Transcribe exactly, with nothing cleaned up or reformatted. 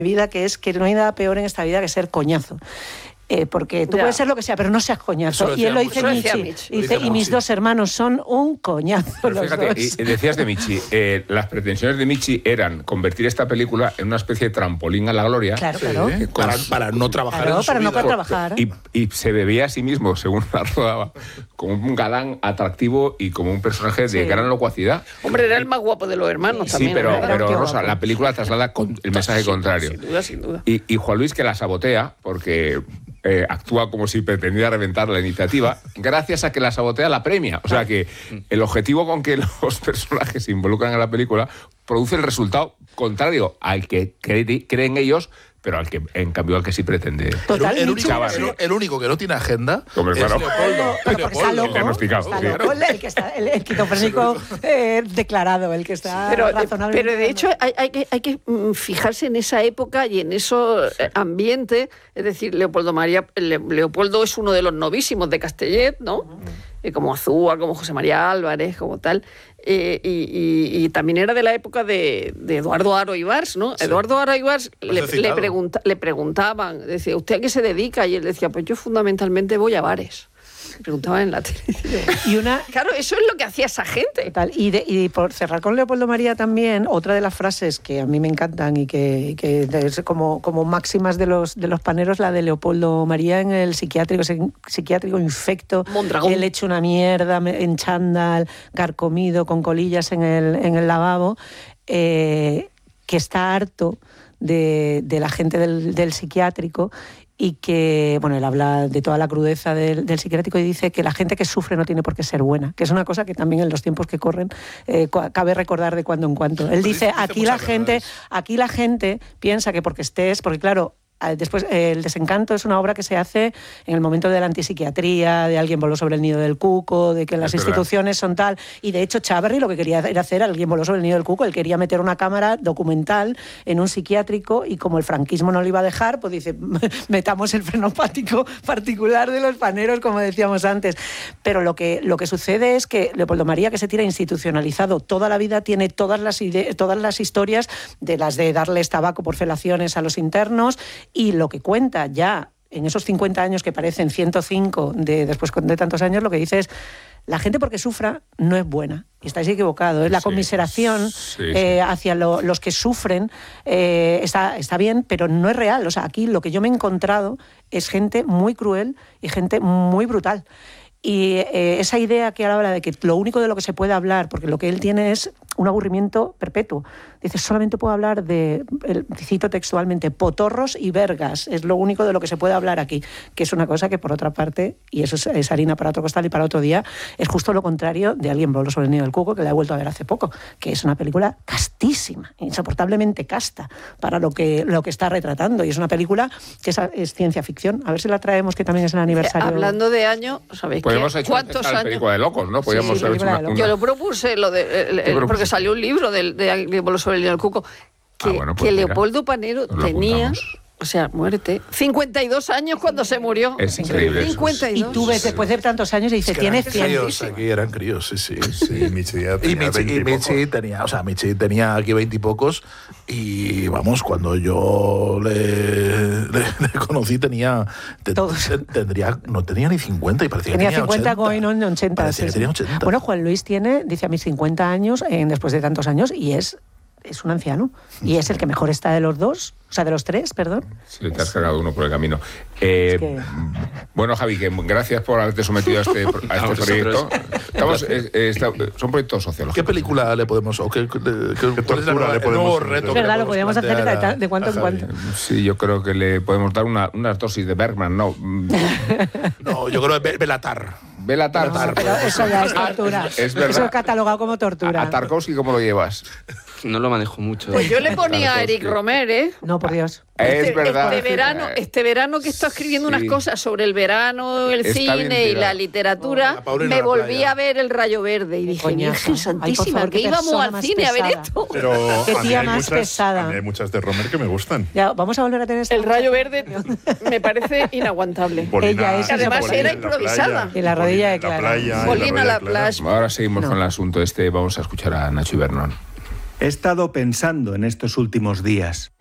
vida, que es que no hay nada peor en esta vida que ser coñazo. Eh, porque tú ya. puedes ser lo que sea, pero no seas coñazo. Y él lo dice Michi. Michi. Dice, y mis dos hermanos son un coñazo. Pero los fíjate, dos. y decías de Michi, eh, las pretensiones de Michi eran convertir esta película en una especie de trampolín a la gloria. Claro, claro. Eh, con- Para, para no trabajar Claro, en su para no vida. trabajar. Y, y se bebía a sí mismo, según la rodaba, como un galán atractivo y como un personaje de Sí. gran locuacidad. Hombre, era el más guapo de los hermanos Sí, también. pero, ¿verdad? pero Qué Rosa, guapo. la película traslada con el mensaje Sin- contrario. Sin duda, sin duda. Y, y Juan Luis, que la sabotea, porque eh, actúa como si pretendiera reventar la iniciativa, gracias a que la sabotea la premia. O sea que el objetivo con que los personajes se involucran en la película produce el resultado contrario al que cre- creen ellos, pero al que, en cambio, al que sí pretende. Total, el, el Michi único, hubiera sido- el, el único que no tiene agenda Hombre, es claro. Leopoldo. Pero porque está loco, diagnosticado, está sí. loco, el, que está, el, el esquizofrénico eh, declarado, el que está Pero, razonable. pero de hecho hay, hay que, hay que mm, fijarse en esa época y en esos eh, ambientes. Es decir, Leopoldo María Le- Leopoldo es uno de los novísimos de Castellet, ¿no? Eh, como Azúa, como José María Álvarez, como tal. Eh, y, y- y también era de la época de, de Eduardo Haro Ibars, ¿no? Sí. Eduardo Haro Ibars Lo le, has citado. le, pregunta- le preguntaban, decía, ¿usted a qué se dedica? Y él decía, pues yo fundamentalmente voy a bares. Le preguntaban en la tele. Y una, Claro, eso es lo que hacía esa gente. Total. Y, de- y por cerrar con Leopoldo María también, otra de las frases que a mí me encantan y que, y que es como, como máximas de los, de los paneros, la de Leopoldo María en el psiquiátrico, ese psiquiátrico infecto, Mondragón. él hecho una mierda, en chándal, carcomido, con colillas en el, en el lavabo, eh, que está harto de, de la gente del, del psiquiátrico y que, bueno, él habla de toda la crudeza del, del psiquiátrico y dice que la gente que sufre no tiene por qué ser buena, que es una cosa que también en los tiempos que corren eh, cabe recordar de cuando en cuando. Él dice, dice aquí muchas la gente, verdades. aquí la gente piensa que porque estés, porque claro, después eh, El desencanto es una obra que se hace en el momento de la antipsiquiatría, de alguien voló sobre el nido del cuco, de que las Es verdad. instituciones son tal, y de hecho Chávarri lo que quería era hacer, alguien voló sobre el nido del cuco, él quería meter una cámara documental en un psiquiátrico y como el franquismo no lo iba a dejar, pues dice, metamos el frenopático particular de los paneros, como decíamos antes. Pero lo que, lo que sucede es que Leopoldo María, que se tira institucionalizado toda la vida, tiene todas las, ide- todas las historias de las de darles tabaco por felaciones a los internos, y lo que cuenta ya en esos cincuenta años que parecen ciento cinco de, después de tantos años, lo que dice es la gente porque sufra no es buena. Y estáis equivocados. La Sí, conmiseración sí, sí. eh, hacia lo- los que sufren eh, está, está bien, pero no es real. O sea, aquí lo que yo me he encontrado es gente muy cruel y gente muy brutal. Y eh, esa idea que habla de que lo único de lo que se puede hablar, porque lo que él tiene es un aburrimiento perpetuo. Dice, solamente puedo hablar de, el, cito textualmente, potorros y vergas. Es lo único de lo que se puede hablar aquí, que es una cosa que, por otra parte, y eso es, es harina para otro costal y para otro día, es justo lo contrario de Alguien voló sobre el nido del cuco, que la he vuelto a ver hace poco, que es una película castísima, insoportablemente casta para lo que, lo que está retratando. Y es una película que es, es ciencia ficción. A ver si la traemos, que también es el aniversario. Hablando de años, ¿sabéis qué? Podríamos haber hecho ¿Cuántos esta años? película de locos, ¿no? Podríamos Sí, haber hecho película una, de locos. Yo una- lo propuse, lo de, el- el- propusiste? porque salió un libro de, de, de Voló sobre el nido del cuco, que, Ah, bueno, pues que mira, Leopoldo Panero nos lo tenía, apuntamos. o sea, muerte, cincuenta y dos años cuando se murió. Es increíble eso. cincuenta y Y dos. tú ves después de tantos años y dices, Es que tiene eran cien. críos, aquí eran críos, sí, sí. Sí, Michi ya Y tenía Michi, veinte y y Michi poco. tenía, o sea, Michi tenía aquí veintipocos y, vamos, cuando yo le, le- le conocí tenía, te- Todos. te- tendría, no tenía ni cincuenta y parecía Tenía que tenía cincuenta, ochenta. Goy, no, no, ochenta. Parecía sí, que sí. tenía ochenta. Bueno, Juan Luis tiene, dice a mis cincuenta años, eh, después de tantos años, y es, es un anciano. Y es el que mejor está de los dos, o sea, de los tres, perdón. Sí, te has cargado uno por el camino. Eh, Es que- Bueno, Javi, que gracias por haberte sometido a este, a A este proyecto. vosotros. Estamos, eh, eh, está- son proyectos sociológicos. ¿Qué película le podemos, o qué, qué- qué- cuál es la tortura nueva- le el podemos nuevo someter? reto Es que verdad, le lo podíamos hacer plantear de, a- de cuanto a en Javi? cuanto. Sí, yo creo que le podemos dar una, una dosis de Bergman, no. Mm, No, yo creo que Be- Belatar. Belatar. No, pero eso ya es tortura. Es verdad. Eso es catalogado como tortura. ¿A Tarkovsky cómo lo llevas? No lo manejo mucho. Pues yo le ponía a Eric Tarkovsky. Romer, ¿eh? No, por Dios. Es Este, verdad. este verano, este verano que está escribiendo Sí. unas cosas sobre el verano, el Está bien cine y tirado. la literatura, La Paulina me en la volví playa. a ver El Rayo Verde y dije, Coñazo. Virgen Ay, Santísima, por favor, que qué íbamos persona al más cine a ver pesada. esto. Pero Qué a mí tía hay más muchas, pesada. a mí hay muchas de Romer que me gustan. Ya, vamos a volver a tener esta El Rayo Verde me parece inaguantable. Polina- Ella es Además Polina era en la improvisada. playa, Y la rodilla de Polina en la Clara. playa, y Polina la rodilla de Clara. Plash. Ahora seguimos No. con el asunto este. Vamos a escuchar a Nacho Ibernón. He estado pensando en estos últimos días.